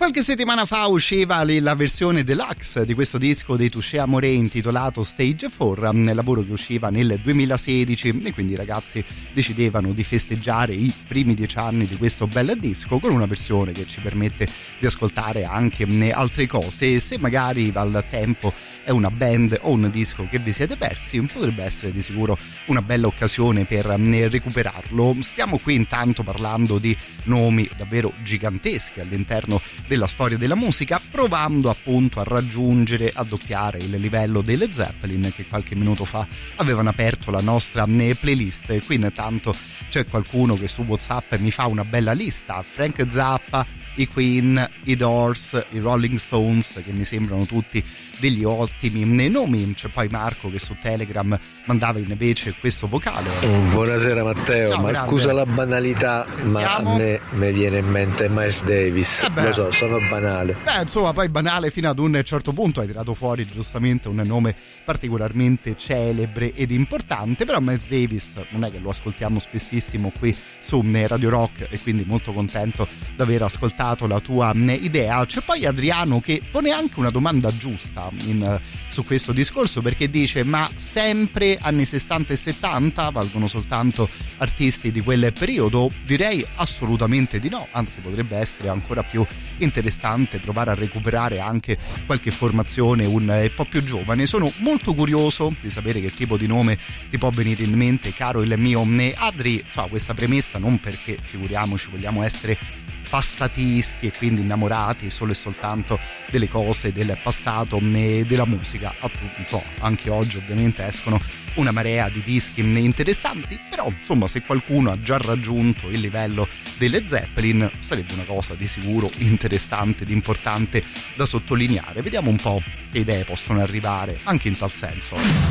Qualche settimana fa usciva la versione deluxe di questo disco dei Touché Amoré intitolato Stage 4, lavoro che usciva nel 2016, e quindi i ragazzi decidevano di festeggiare i primi 10 anni di questo bel disco con una versione che ci permette di ascoltare anche altre cose. E se magari al tempo è una band o un disco che vi siete persi, potrebbe essere di sicuro una bella occasione per recuperarlo. Stiamo qui intanto parlando di nomi davvero giganteschi all'interno della storia della musica, provando appunto a raggiungere, a doppiare il livello dei Led Zeppelin, che qualche minuto fa avevano aperto la nostra playlist. E qui intanto c'è qualcuno che su WhatsApp mi fa una bella lista: Frank Zappa, i Queen, i Doors, i Rolling Stones, che mi sembrano tutti degli ottimi nomi. C'è poi Marco che su Telegram mandava invece questo vocale. Buonasera Matteo. Ciao, ma grande. Scusa la banalità, Sentiamo. ma a me mi viene in mente Miles Davis. Lo so, sono banale. Insomma, poi banale fino ad un certo punto. Hai tirato fuori giustamente un nome particolarmente celebre ed importante, però Miles Davis non è che lo ascoltiamo spessissimo qui su Radio Rock, e quindi molto contento di aver ascoltato la tua idea. C'è poi Adriano che pone anche una domanda giusta su questo discorso, perché dice: ma sempre anni 60 e 70 valgono soltanto artisti di quel periodo? Direi assolutamente di no, anzi potrebbe essere ancora più interessante provare a recuperare anche qualche formazione un po' più giovane. Sono molto curioso di sapere che tipo di nome ti può venire in mente, caro il mio Adri. Fa questa premessa non perché, figuriamoci, vogliamo essere passatisti e quindi innamorati solo e soltanto delle cose del passato e della musica. Appunto, anche oggi ovviamente escono una marea di dischi interessanti, però insomma, se qualcuno ha già raggiunto il livello delle Zeppelin sarebbe una cosa di sicuro interessante ed importante da sottolineare. Vediamo un po' che idee possono arrivare anche in tal senso.